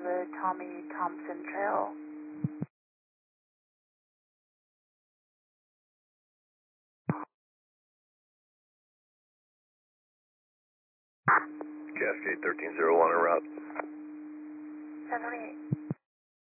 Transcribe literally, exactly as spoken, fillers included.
the Tommy Thompson Trail. Cascade thirteen zero one en route. seven twenty-eight.